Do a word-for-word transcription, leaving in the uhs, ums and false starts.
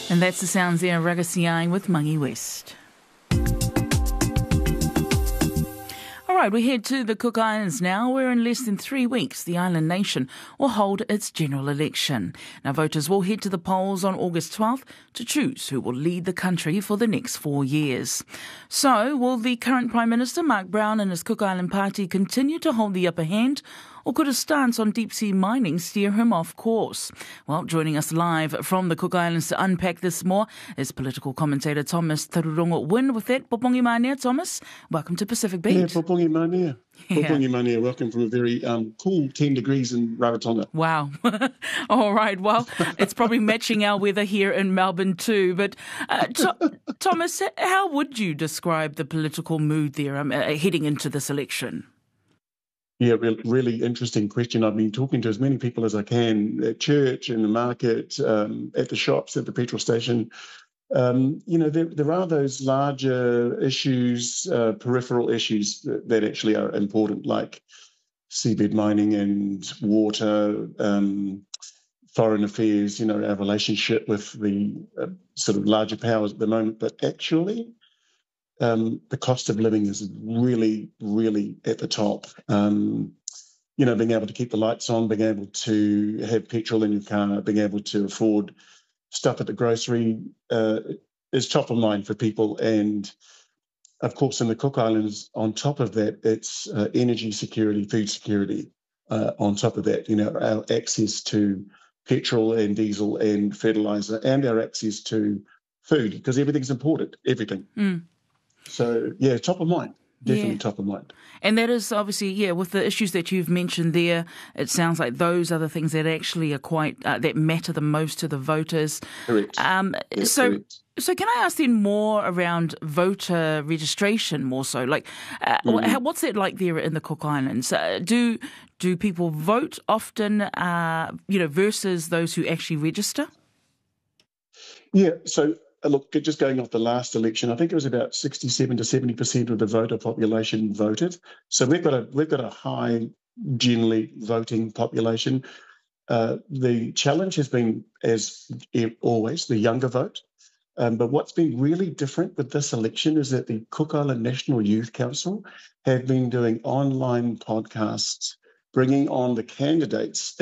And that's the sounds there of Ragasiai with Mangi West. All right, we head to the Cook Islands now, where in less than three weeks the island nation will hold its general election. Now, voters will head to the polls on August twelfth to choose who will lead the country for the next four years. So, will the current Prime Minister, Mark Brown, and his Cook Island party continue to hold the upper hand, or could a stance on deep-sea mining steer him off course? Well, joining us live from the Cook Islands to unpack this more is political commentator Thomas Tarurongo Wynn. With that, Popongi Mania, Thomas, welcome to Pacific Beat. Yeah, Popongi Mania. Yeah. Popongi Mania, welcome from a very um, cool ten degrees in Rarotonga. Wow. All right, well, it's probably matching our weather here in Melbourne too. But uh, Th- Thomas, how would you describe the political mood there um, uh, heading into this election? Yeah, re- really interesting question. I've been talking to as many people as I can at church, in the market, um, at the shops, at the petrol station. Um, you know, there, there are those larger issues, uh, peripheral issues that, that actually are important, like seabed mining and water, um, foreign affairs, you know, our relationship with the uh, sort of larger powers at the moment. But actually, Um, the cost of living is really, really at the top. Um, you know, being able to keep the lights on, being able to have petrol in your car, being able to afford stuff at the grocery uh, is top of mind for people. And of course, in the Cook Islands, on top of that, it's uh, energy security, food security. Uh, on top of that, you know, our access to petrol and diesel and fertilizer, and our access to food, because everything's important, everything. Mm. So, yeah, top of mind, definitely Yeah. top of mind. And that is obviously, yeah, with the issues that you've mentioned there, it sounds like those are the things that actually are quite, uh, that matter the most to the voters. Correct. Um, Yeah, so, correct. so can I ask then more around voter registration more so? Like, uh, Mhm. how, what's it like there in the Cook Islands? Uh, do do people vote often, uh, you know, versus those who actually register? Yeah, so uh, look, just going off the last election, I think it was about sixty-seven to seventy percent of the voter population voted. So we've got a we've got a high, generally voting population. Uh, the challenge has been, as e- always, the younger vote. Um, but what's been really different with this election is that the Cook Island National Youth Council have been doing online podcasts, bringing on the candidates